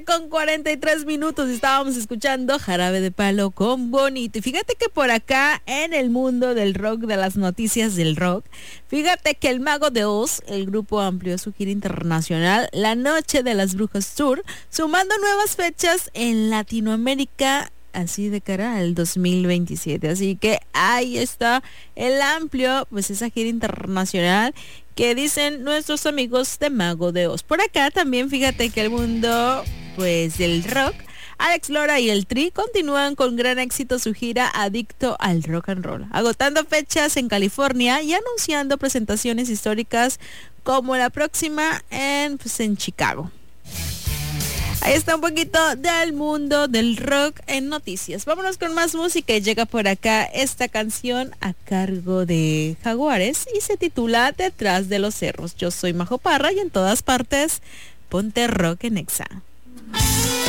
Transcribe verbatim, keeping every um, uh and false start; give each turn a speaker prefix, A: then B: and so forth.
A: Con cuarenta y tres minutos estábamos escuchando Jarabe de Palo con Bonito. Y fíjate que por acá en el mundo del rock, de las noticias del rock, fíjate que el Mago de Oz, el grupo amplió su gira internacional La Noche de las Brujas Tour, sumando nuevas fechas en Latinoamérica, así de cara al dos mil veintisiete. Así que ahí está el amplio, pues esa gira internacional que dicen nuestros amigos de Mago de Oz. Por acá también fíjate que el mundo, pues del rock, Alex Lora y el Tri continúan con gran éxito su gira Adicto al Rock and Roll, agotando fechas en California y anunciando presentaciones históricas como la próxima en, pues, en Chicago. Ahí está un poquito del mundo del rock en noticias. Vámonos con más música y llega por acá esta canción a cargo de Jaguares y se titula Detrás de los Cerros. Yo soy Majo Parra y en todas partes ponte rock en Exa.